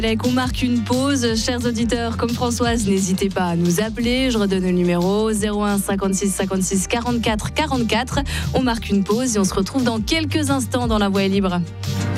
On marque une pause. Chers auditeurs, comme Françoise, n'hésitez pas à nous appeler. Je redonne le numéro 01 56 56 44 44. On marque une pause et on se retrouve dans quelques instants dans La Voix est libre.